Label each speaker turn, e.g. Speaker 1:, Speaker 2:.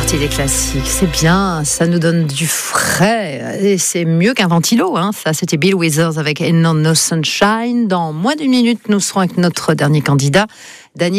Speaker 1: d'écouter les classiques. C'est bien, ça nous donne du frais. Et c'est mieux qu'un ventilo. Ça, c'était Bill Withers avec Ain't No Sunshine. Dans moins d'une minute, nous serons avec notre dernier candidat, Daniel.